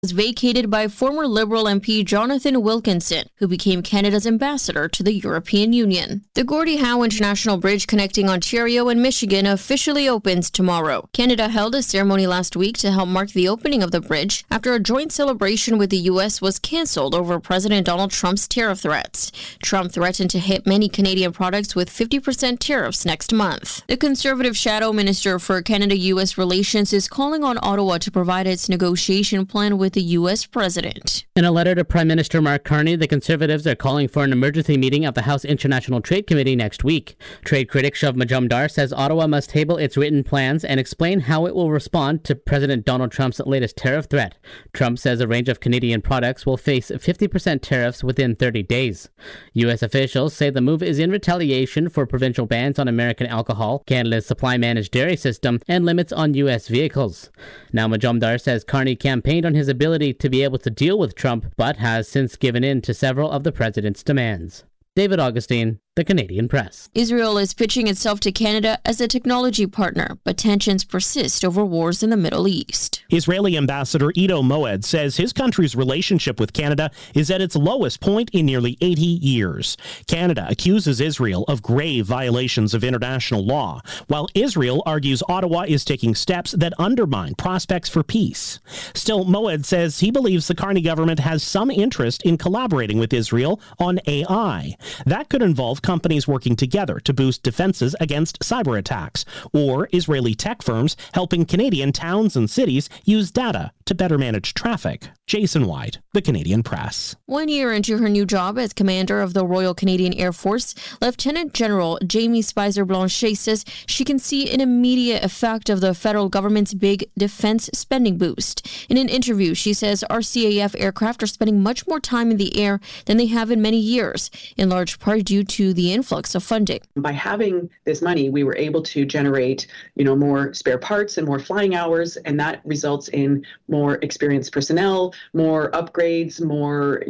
was vacated by former Liberal MP Jonathan Wilkinson, who became Canada's ambassador to the European Union. The Gordie Howe International Bridge connecting Ontario and Michigan officially opens tomorrow. Canada held a ceremony last week to help mark the opening of the bridge after a joint celebration with the U.S. was cancelled over President Donald Trump's tariff threats. Trump threatened to hit many Canadian products with 50% tariffs next month. The Conservative Shadow Minister for Canada-U.S. Relations is calling on Ottawa to provide its negotiation plan with the U.S. President. In a letter to Prime Minister Mark Carney, the Conservatives are calling for an emergency meeting of the House International Trade Committee next week. Trade critic Shiv Majumdar says Ottawa must table its written plans and explain how it will respond to President Donald Trump's latest tariff threat. Trump says a range of Canadian products will face 50% tariffs within 30 days. U.S. officials say the move is in retaliation for provincial bans on American alcohol, Canada's supply-managed dairy system, and limits on U.S. vehicles. Now Majumdar says Carney campaigned on his ability to be able to deal with Trump, but has since given in to several of the president's demands. David Augustine, The Canadian Press. Israel is pitching itself to Canada as a technology partner, but tensions persist over wars in the Middle East. Israeli Ambassador Ido Moed says his country's relationship with Canada is at its lowest point in nearly 80 years. Canada accuses Israel of grave violations of international law, while Israel argues Ottawa is taking steps that undermine prospects for peace. Still, Moed says he believes the Carney government has some interest in collaborating with Israel on AI. That could involve companies working together to boost defenses against cyber attacks, or Israeli tech firms helping Canadian towns and cities use data to better manage traffic. Jason White, The Canadian Press. 1 year into her new job as commander of the Royal Canadian Air Force, Lieutenant General Jamie Spicer Blanchet says she can see an immediate effect of the federal government's big defense spending boost. In an interview, she says RCAF aircraft are spending much more time in the air than they have in many years, in large part due to the influx of funding. By having this money, we were able to generate, more spare parts and more flying hours, and that results in more experienced personnel, more upgrades, more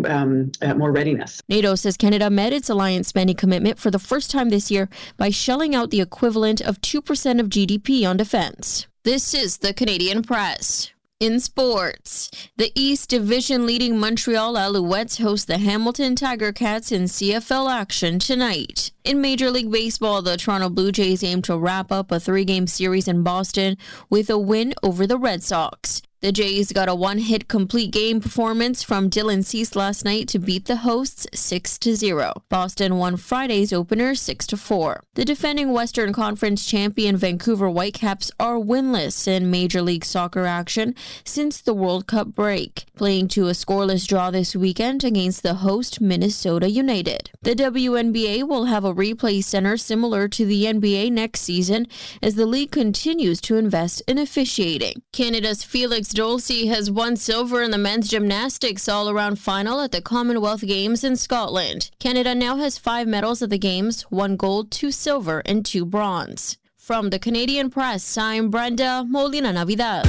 readiness. NATO says Canada met its alliance spending commitment for the first time this year by shelling out the equivalent of 2% of GDP on defense. This is The Canadian Press. In sports, the East Division leading Montreal Alouettes host the Hamilton Tiger Cats in CFL action tonight. In Major League Baseball, the Toronto Blue Jays aim to wrap up a 3-game series in Boston with a win over the Red Sox. The Jays got a one-hit complete game performance from Dylan Cease last night to beat the hosts 6-0. Boston won Friday's opener 6-4. The defending Western Conference champion Vancouver Whitecaps are winless in Major League Soccer action since the World Cup break, playing to a scoreless draw this weekend against the host Minnesota United. The WNBA will have a replay center similar to the NBA next season as the league continues to invest in officiating. Canada's Felix Dolce has won silver in the men's gymnastics all-around final at the Commonwealth Games in Scotland. Canada now has 5 medals at the Games, 1 gold, 2 silver, and 2 bronze. From the Canadian Press, I'm Brenda Molina Navidad.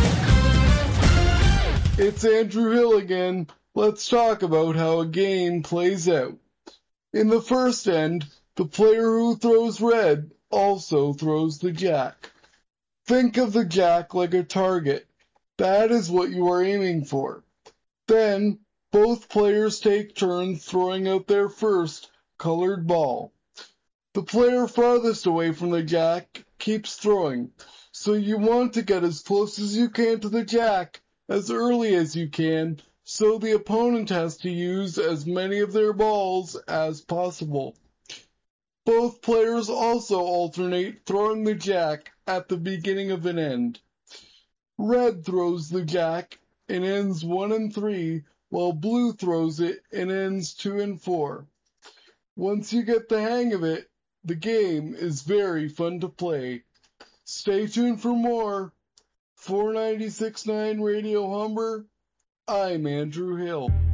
It's Andrew Hill again. Let's talk about how a game plays out. In the first end, the player who throws red also throws the jack. Think of the jack like a target. That is what you are aiming for. Then, both players take turns throwing out their first colored ball. The player farthest away from the jack keeps throwing, so you want to get as close as you can to the jack as early as you can, so the opponent has to use as many of their balls as possible. Both players also alternate throwing the jack at the beginning of an end. Red throws the jack in ends 1 and 3, while blue throws it in ends 2 and 4. Once you get the hang of it, the game is very fun to play. Stay tuned for more. 496.9 Radio Humber, I'm Andrew Hill.